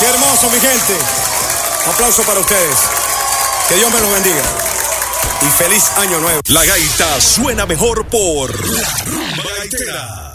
Qué hermoso, mi gente. Un aplauso para ustedes. Que Dios me los bendiga. Y feliz año nuevo. La gaita suena mejor por La Rumba Gaitera.